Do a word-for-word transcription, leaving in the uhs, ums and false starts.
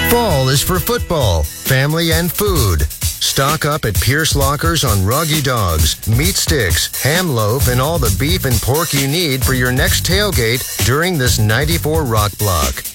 Fall is for football, family, and food. Stock up at Pierce Lockers on Roggy Dogs, meat sticks, ham loaf, and all the beef and pork you need for your next tailgate during this ninety-four Rock Block.